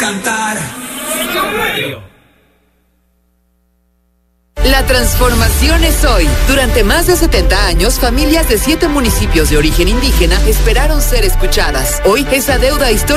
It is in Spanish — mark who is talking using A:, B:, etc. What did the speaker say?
A: cantar.
B: La transformación es hoy. Durante más de 70 años, familias de 7 municipios de origen indígena esperaron ser escuchadas. Hoy esa deuda histórica